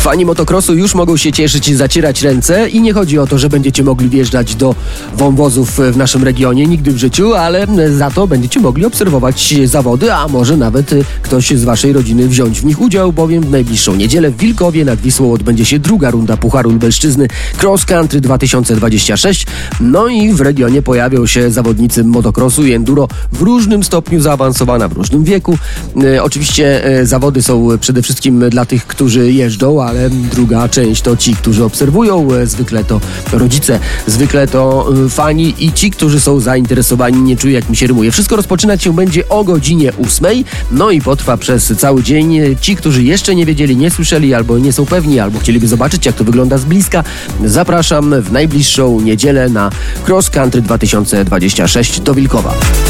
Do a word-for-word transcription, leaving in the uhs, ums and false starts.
Fani motocrossu już mogą się cieszyć i zacierać ręce i nie chodzi o to, że będziecie mogli wjeżdżać do wąwozów w naszym regionie nigdy w życiu, ale za to będziecie mogli obserwować zawody, a może nawet ktoś z waszej rodziny wziąć w nich udział, bowiem w najbliższą niedzielę w Wilkowie nad Wisłą odbędzie się druga runda Pucharu Lubelszczyzny Cross Country dwa tysiące dwadzieścia sześć. No i w regionie pojawią się zawodnicy motocrossu i enduro w różnym stopniu zaawansowana, w różnym wieku. E, oczywiście e, zawody są przede wszystkim dla tych, którzy jeżdżą, ale druga część to ci, którzy obserwują. E, zwykle to rodzice, zwykle to e, fani i ci, którzy są zainteresowani. Nie czuję, jak mi się rymuje. Wszystko rozpoczynać się będzie o godzinie ósmej, no i potrwa przez cały dzień. Ci, którzy jeszcze nie wiedzieli, nie słyszeli, albo nie są pewni, albo chcieliby zobaczyć, jak to wygląda z bliska, zapraszam w najbliższą niedzielę na Cross Country dwa tysiące dwadzieścia sześć do Wilkowa.